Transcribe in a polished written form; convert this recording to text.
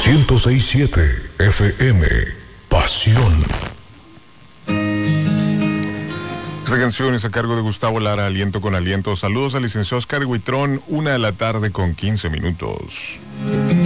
106.7 FM. Pasión. Esta canción es a cargo de Gustavo Lara, Aliento con Aliento. Saludos al licenciado Oscar Huitrón, 1:15 p.m.